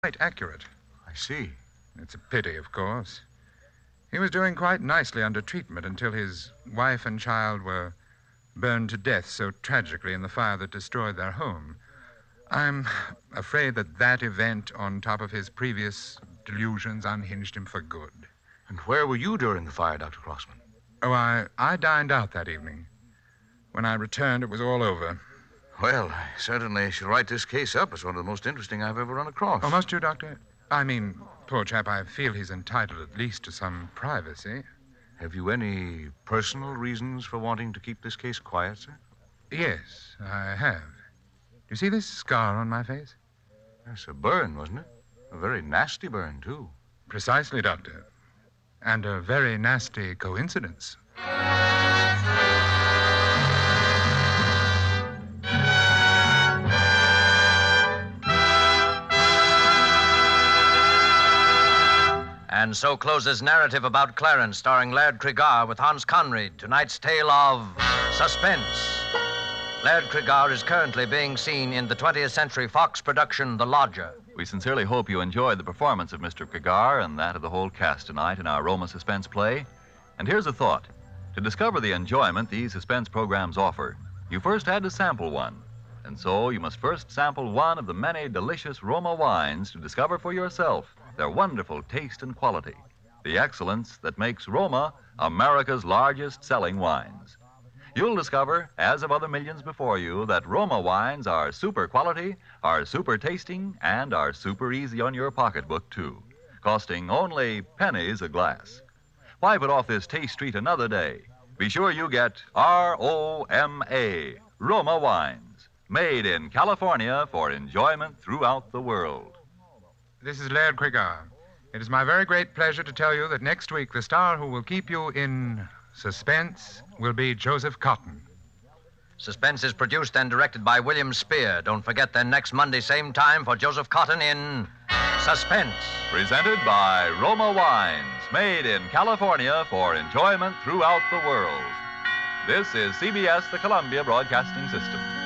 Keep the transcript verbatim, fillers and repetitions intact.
quite accurate. I see. It's a pity, of course. He was doing quite nicely under treatment until his wife and child were burned to death so tragically in the fire that destroyed their home. I'm afraid that that event, on top of his previous delusions, unhinged him for good. And where were you during the fire, Doctor Crossman? Oh, I, I dined out that evening. When I returned, it was all over. Well, I certainly should write this case up as one of the most interesting I've ever run across. Oh, must you, Doctor? I mean, poor chap, I feel he's entitled at least to some privacy. Have you any personal reasons for wanting to keep this case quiet, sir? Yes, I have. Do you see this scar on my face? That's a burn, wasn't it? A very nasty burn, too. Precisely, Doctor. And a very nasty coincidence. And so closes narrative about Clarence, starring Laird Cregar with Hans Conried. Tonight's tale of suspense. Laird Cregar is currently being seen in the twentieth Century Fox production, The Lodger. We sincerely hope you enjoyed the performance of Mister Cregar and that of the whole cast tonight in our Roma suspense play. And here's a thought. To discover the enjoyment these suspense programs offer, you first had to sample one. And so you must first sample one of the many delicious Roma wines to discover for yourself their wonderful taste and quality, the excellence that makes Roma America's largest selling wines. You'll discover, as of other millions before you, that Roma wines are super quality, are super tasting, and are super easy on your pocketbook, too, costing only pennies a glass. Why put off this taste treat another day? Be sure you get R O M A, Roma wines, made in California for enjoyment throughout the world. This is Laird Cregar. It is my very great pleasure to tell you that next week the star who will keep you in suspense will be Joseph Cotton. Suspense is produced and directed by William Spear. Don't forget then next Monday, same time, for Joseph Cotton in Suspense. Presented by Roma Wines, made in California for enjoyment throughout the world. This is C B S, the Columbia Broadcasting System.